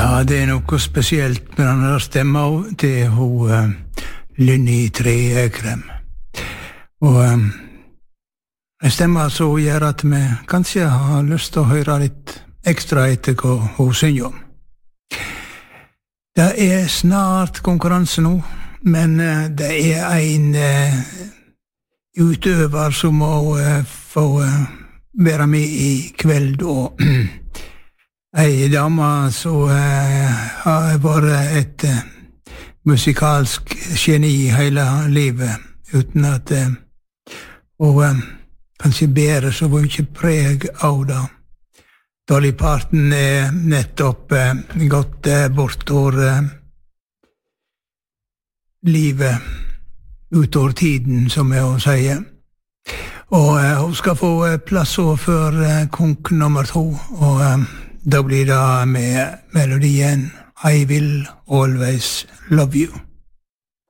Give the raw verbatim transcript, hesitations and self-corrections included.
Ja, det er noe spesielt med den der stemma til hun uh, Lynni Trekrem. Og um, en stemme som gjør at vi kanskje har lyst til å høre litt ekstra etter hva hun synger om. Det er snart konkurranse nå, men uh, det er en uh, utøver som må uh, få uh, være med i kveld, og ei dame som uh, har vært et uh, musikalsk geni hele livet, uten at uh, hun uh, kanskje bærer så mye preg av det. Dolly Parton er nettopp uh, gått uh, bortover uh, livet, utover tiden, som jeg å si. Og uh, hun skal få uh, plass for uh, konk nummer to, og uh, da blir det med melodien I Will Always Love You.